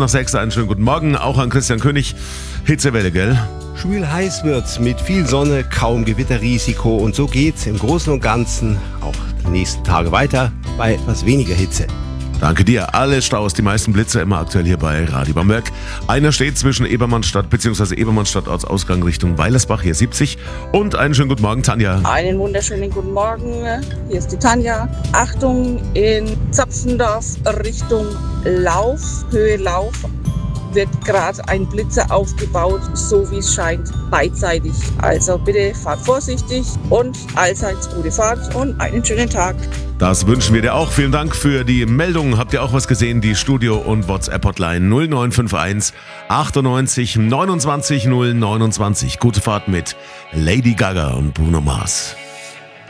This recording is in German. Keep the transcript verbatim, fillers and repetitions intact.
nach sechs. Einen schönen guten Morgen. Auch an Christian König. Hitzewelle, gell? Schwül heiß wird's mit viel Sonne, kaum Gewitterrisiko. Und so geht's im Großen und Ganzen auch die nächsten Tage weiter bei etwas weniger Hitze. Danke dir. Alle Staus, die meisten Blitze immer aktuell hier bei Radio Bamberg. Einer steht zwischen Ebermannstadt bzw. Ebermannstadt Ortsausgang Richtung Weilersbach, hier siebzig. Und einen schönen guten Morgen, Tanja. Einen wunderschönen guten Morgen. Hier ist die Tanja. Achtung, in Zapfendorf Richtung Lauf, Höhe Lauf, wird gerade ein Blitzer aufgebaut, so wie es scheint, beidseitig. Also bitte fahrt vorsichtig und allseits gute Fahrt und einen schönen Tag. Das wünschen wir dir auch. Vielen Dank für die Meldung. Habt ihr auch was gesehen? Die Studio- und WhatsApp-Hotline null neun fünf eins achtundneunzig neunundzwanzig null neunundzwanzig. Gute Fahrt mit Lady Gaga und Bruno Mars.